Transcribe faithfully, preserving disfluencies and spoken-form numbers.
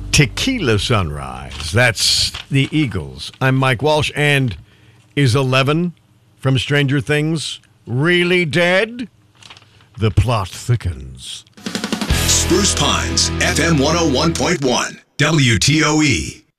Tequila Sunrise. That's the Eagles. I'm Mike Walsh, and is Eleven from Stranger Things really dead? The plot thickens. Spruce Pines, F M one oh one point one, W T O E.